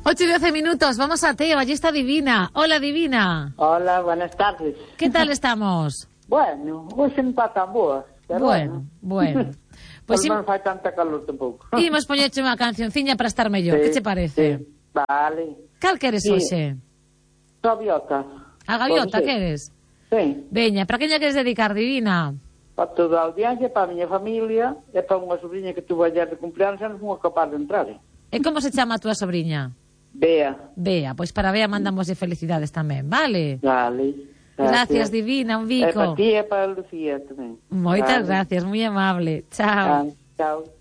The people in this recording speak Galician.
8 y 12 minutos, vamos a Teo, allí está Divina. Hola, Divina. Hola, buenas tardes. ¿Qué tal estamos? Bueno, hoxe non está tan boa. Bueno. Pois non fai tanta calor tampouco. Imos poñerche unha cancionciña para estar mellor. Sí, Que che parece? Sí. Vale. Cal queres hoxe? Gaviota. A gaviota queres? Sí. Veña, para que lle queres dedicar, Divina? Para toda a audiencia, para a miña familia e para unha sobrinha que tuvo ayer de cumpleaños e non fomos capaz de entrar. E como se chama a túa sobrinha? Bea. Bea, pois para Bea mandamos felicidades tamén, vale? Vale. Gracias, Divina, un E bico. para ti e para Lucía tamén. Moitas gracias, moi amable. Chao. Chao.